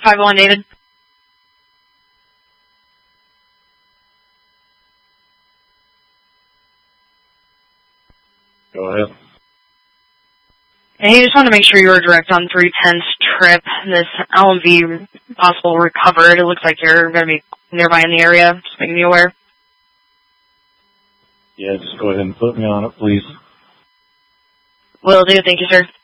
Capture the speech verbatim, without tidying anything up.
five one David. Go ahead. And he just wanted to make sure you were direct on three ten's trip. This L M V possible recovered. It looks like you're going to be nearby in the area. Just making you aware. Yeah, just go ahead and put me on it, please. Will do. Thank you, sir.